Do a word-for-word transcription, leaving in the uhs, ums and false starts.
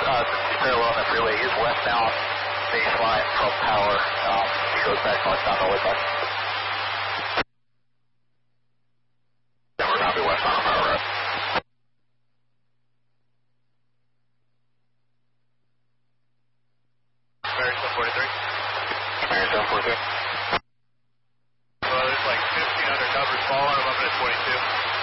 uh, parallel on the freeway. He's westbound baseline from power. Um, he goes back northbound all the way back. Yeah, we're going to be westbound on power road. Mary seven forty-three. Mary seven forty-three. Well, there's like fifteen undercovers following him up at twenty-two.